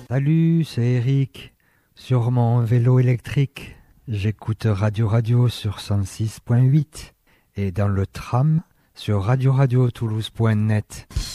Salut, c'est Eric. Sur mon vélo électrique, j'écoute Radio Radio sur 106.8 et dans le tram sur radio-radio-toulouse.net.